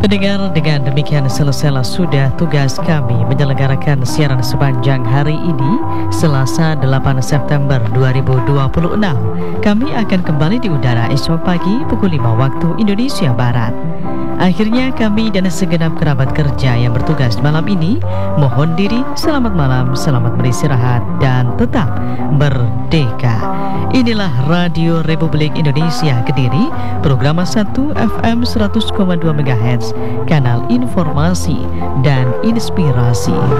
Pendengar, dengan demikian selesailah sudah tugas kami menyelenggarakan siaran sepanjang hari ini, Selasa 8 September 2026. Kami akan kembali di udara esok pagi pukul 5 waktu Indonesia Barat. Akhirnya kami dan segenap kerabat kerja yang bertugas malam ini mohon diri, selamat malam, selamat beristirahat, dan tetap merdeka. Inilah Radio Republik Indonesia Kediri, program 1 FM 100,2 MHz, kanal informasi dan inspirasi.